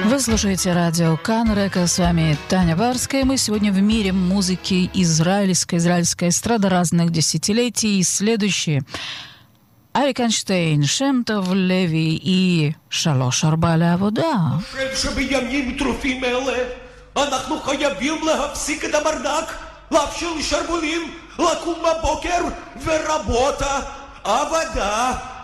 Вы слушаете радио Кан-Река, с вами Таня Барская. Мы сегодня в мире музыки израильской эстрады разных десятилетий. Следующие: אריק איינשטיין, שם טוב לוי и 3-4 לעבודה. אני חושב שבימים טרופים אלה אנחנו חייבים להפסיק את הברדק, להפשיל שרוולים, לקום בבוקר ורבותה, עבודה.